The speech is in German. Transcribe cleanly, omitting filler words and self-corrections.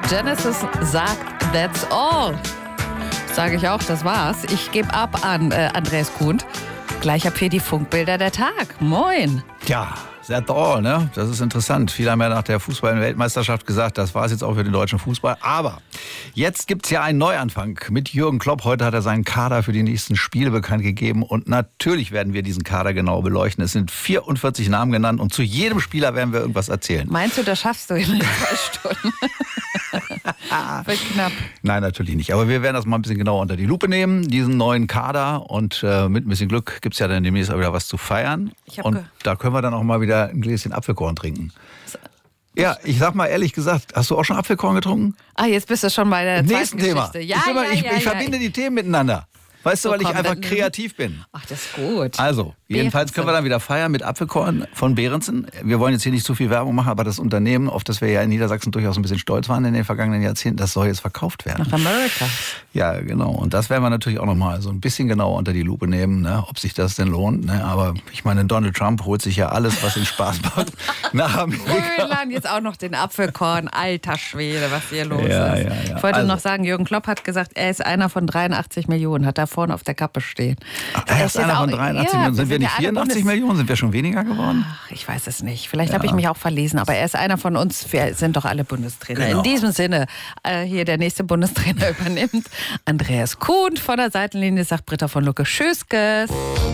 Genesis sagt That's all. Sage ich auch, das war's. Ich gebe ab an Andreas Kuhn. Gleich ab hier die Funkbilder der Tag. Moin. Ja, that's all, ne? Das ist interessant. Viele haben ja nach der Fußball-Weltmeisterschaft gesagt, das war's jetzt auch für den deutschen Fußball. Aber jetzt gibt's ja einen Neuanfang mit Jürgen Klopp. Heute hat er seinen Kader für die nächsten Spiele bekannt gegeben. Und natürlich werden wir diesen Kader genau beleuchten. Es sind 44 Namen genannt und zu jedem Spieler werden wir irgendwas erzählen. Meinst du, das schaffst du in 2 Stunden? Wird knapp. Nein, natürlich nicht. Aber wir werden das mal ein bisschen genauer unter die Lupe nehmen, diesen neuen Kader. Und mit ein bisschen Glück gibt's ja dann demnächst auch wieder was zu feiern. Und da können wir dann auch mal wieder ein Gläschen Apfelkorn trinken. Ja, ich sag mal ehrlich gesagt, hast du auch schon Apfelkorn getrunken? Ah, jetzt bist du schon bei der nächsten zweiten Thema. Geschichte. Ich verbinde die Themen miteinander. Weißt du, weil ich einfach kreativ bin. Ach, das ist gut. Also, jedenfalls können wir dann wieder feiern mit Apfelkorn von Behrensen. Wir wollen jetzt hier nicht zu viel Werbung machen, aber das Unternehmen, auf das wir ja in Niedersachsen durchaus ein bisschen stolz waren in den vergangenen Jahrzehnten, das soll jetzt verkauft werden. Nach Amerika. Ja, genau. Und das werden wir natürlich auch nochmal so ein bisschen genauer unter die Lupe nehmen, ne, ob sich das denn lohnt. Ne? Aber ich meine, Donald Trump holt sich ja alles, was ihm Spaß macht, nach Amerika. Grönland, jetzt auch noch den Apfelkorn. Alter Schwede, was hier los ist. Ja. Ich wollte noch sagen, Jürgen Klopp hat gesagt, er ist einer von 83 Millionen, hat da vorne auf der Kappe stehen. Ach, er ist einer von 83 Millionen. Sind wir nicht 84 Millionen? Sind wir schon weniger geworden? Ach, ich weiß es nicht. Vielleicht habe ich mich auch verlesen, aber er ist einer von uns. Wir sind doch alle Bundestrainer. Genau. In diesem Sinne, hier der nächste Bundestrainer übernimmt Andreas Kuhn von der Seitenlinie, sagt Britta von Lucke. Tschüss.